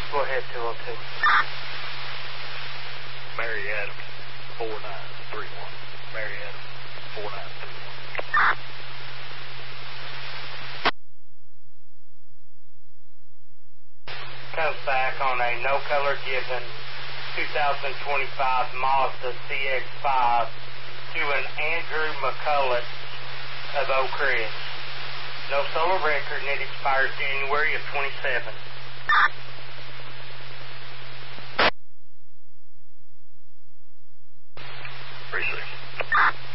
Go ahead, 202. Mary Adams, 4931. Mary Adams, 4931. Comes back on a no color given 2025 Mazda CX-5 to an Andrew McCullough of Oak Ridge. No solar record, and it expires January of 27.